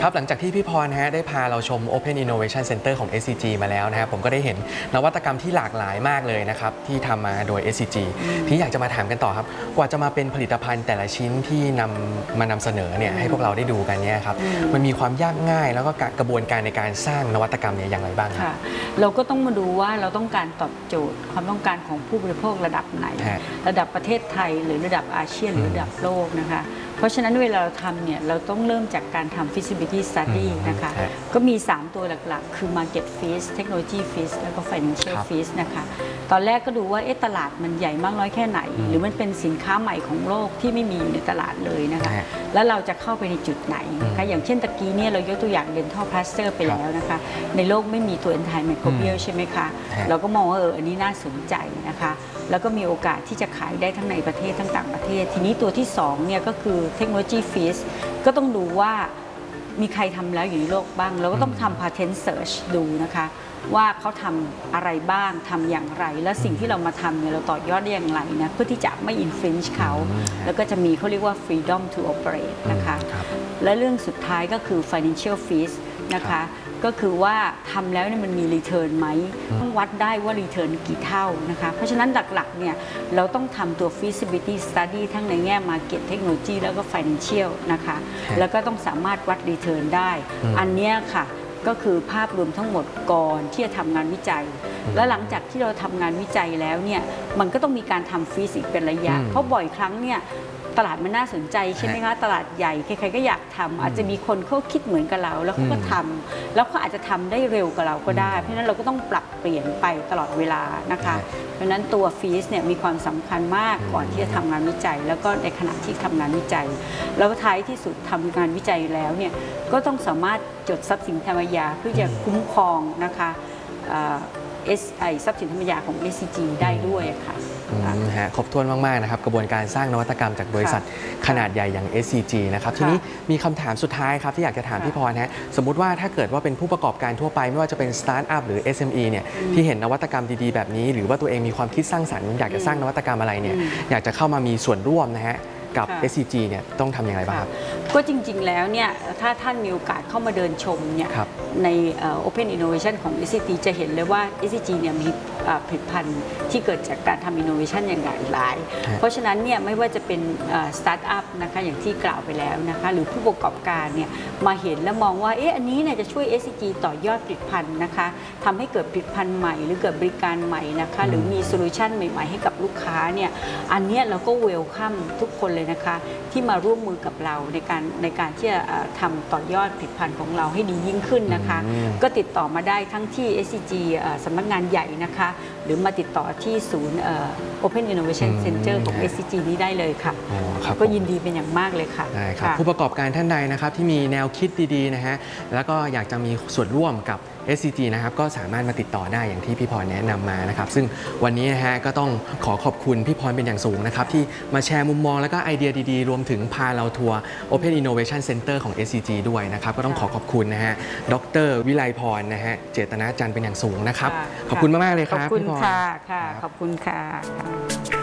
ครับหลังจากที่พี่พรได้พาเราชม Open Innovation Center ของ SCG มาแล้วนะครับผมก็ได้เห็นนวัตกรรมที่หลากหลายมากเลยนะครับที่ทำมาโดย SCG ที่อยากจะมาถามกันต่อครับกว่าจะมาเป็นผลิตภัณฑ์แต่ละชิ้นที่มานำเสนอเนี่ยให้พวกเราได้ดูกันเนี่ยครับมันมีความยากง่ายแล้วก็กระบวนการในการสร้างนวัตกรรมเนี่ยอย่างไรบ้างครับเราก็ต้องมาดูว่าเราต้องการตอบโจทย์ความต้องการของผู้บริโภคระดับไหนระดับประเทศไทยหรือระดับอาเซียนหรือระดับโลกนะคะเพราะฉะนั้นเวลาเราทำเนี่ยเราต้องเริ่มจากการทำ feasibility study นะคะก็มี3ตัวหลักๆคือ market fit technology fit แล้วก็ financial fit นะคะตอนแรกก็ดูว่าตลาดมันใหญ่มากน้อยแค่ไหนหรือมันเป็นสินค้าใหม่ของโลกที่ไม่มีอยู่ในตลาดเลยนะคะแล้วเราจะเข้าไปในจุดไหนนะคะอย่างเช่นตะกี้เนี่ยเรายกตัวอย่าง dental plaster ไปแล้วนะคะในโลกไม่มีตัว antimicrobial ใช่ไหมคะเราก็มองว่าอันนี้น่าสนใจนะคะแล้วก็มีโอกาสที่จะขายได้ทั้งในประเทศทั้งต่างประเทศทีนี้ตัวที่2เนี่ยก็คือเทคโนโลยีฟีสก็ต้องดูว่ามีใครทำแล้วอยู่ในโลกบ้างเราก็ต้องทำ patent search ดูนะคะว่าเขาทำอะไรบ้างทำอย่างไรและสิ่งที่เรามาทำเนี่ยเราต่อยอดได้อย่างไรนะเพื่อที่จะไม่ infringe เขาแล้วก็จะมีเขาเรียกว่า freedom to operate นะคะและเรื่องสุดท้ายก็คือ financial fees นะคะก็คือว่าทำแล้วเนี่ยมันมี return ไหมต้องวัดได้ว่า return กี่เท่านะคะเพราะฉะนั้นหลักๆเนี่ยเราต้องทำตัว feasibility study ทั้งในแง่ market technology แล้วก็ financial นะคะแล้วก็ต้องสามารถวัด return ได้อันนี้ค่ะก็คือภาพรวมทั้งหมดก่อนที่จะทำงานวิจัยและหลังจากที่เราทำงานวิจัยแล้วเนี่ยมันก็ต้องมีการทำฟีสอีกเป็นระยะเพราะบ่อยครั้งเนี่ยตลาดมันน่าสนใจใช่ไหมคะตลาดใหญ่ใครๆก็อยากทำอาจจะมีคนเขาคิดเหมือนกับเราแล้วเขาก็ทำแล้วเขาอาจจะทำได้เร็วกว่าเราก็ได้เพราะฉะนั้นเราก็ต้องปรับเปลี่ยนไปตลอดเวลานะคะเพราะฉะนั้นตัวฟีสเนี่ยมีความสำคัญมากก่อนที่จะทำงานวิจัยแล้วก็ในขณะที่ทำงานวิจัยแล้วท้ายที่สุดทำงานวิจัยแล้วเนี่ยก็ต้องสามารถจดทรัพย์สินทางปัญญาเพื่อจะคุ้มครองนะคะทรัพย์สินทางปัญญาของ SCG ได้ด้วยค่ะครบถ้วนมากๆนะครับกระบวนการสร้างนวัตกรรมจากบริษัทขนาดใหญ่อย่าง SCG นะครับทีนี้มีคำถามสุดท้ายครับที่อยากจะถามพี่พรสมมุติว่าถ้าเกิดว่าเป็นผู้ประกอบการทั่วไปไม่ว่าจะเป็นสตาร์ทอัพหรือ SME เนี่ยที่เห็นนวัตกรรมดีๆแบบนี้หรือว่าตัวเองมีความคิดสร้างสรรค์อยากจะสร้างนวัตกรรมอะไรเนี่ยอยากจะเข้ามามีส่วนร่วมกับ SCG เนี่ยต้องทำอย่างไรบ้างครับก็จริงๆแล้วเนี่ยถ้าท่านมีโอกาสเข้ามาเดินชมเนี่ยใน Open Innovation ของ SCG จะเห็นเลยว่า SCG เนี่ยมีผลิตภัณฑ์ที่เกิดจากการทำ Innovation อย่างหลายเพราะฉะนั้นเนี่ยไม่ว่าจะเป็นสตาร์ทอัพนะคะอย่างที่กล่าวไปแล้วนะคะหรือผู้ประกอบการเนี่ยมาเห็นและมองว่าอันนี้เนี่ยจะช่วย SCG ต่อยอดผลิตภัณฑ์นะคะทำให้เกิดผลิตภัณฑ์ใหม่หรือเกิดบริการใหม่นะคะหรือมีโซลูชันใหม่ๆให้กับลูกค้าเนี่ยอันนี้เราก็เวลคัมทุกคนเลยนะคะที่มาร่วมมือกับเราในการที่จะทำต่อยอดผลิตภัณฑ์ของเราให้ดียิ่งขึ้นนะคะก็ติดต่อมาได้ทั้งที่ SCG สำนักงานใหญ่นะคะหรือมาติดต่อที่ศูนย์ Open Innovation Center ของ SCG นี้ได้เลยค่ะก็ยินดีเป็นอย่างมากเลยค่ะได้ครับผู้ประกอบการท่านใดนะครับที่มีแนวคิดดีๆนะฮะแล้วก็อยากจะมีส่วนร่วมกับ SCG นะครับก็สามารถมาติดต่อได้อย่างที่พี่พรแนะนำมานะครับซึ่งวันนี้นะฮะก็ต้องขอขอบคุณพี่พรเป็นอย่างสูงนะครับที่มาแชร์มุมมองแล้วก็ไอเดียดีๆรวมถึงพาเราทัวร์ Open Innovation Center ของ SCG ด้วยนะครับก็ต้องขอขอบคุณนะฮะดร.วิไลพรนะฮะเจตนาจันทร์เป็นอย่างสูงนะครับขอบคุณมากๆเลยครับขอบคุณค่ะขอบคุณค่ะ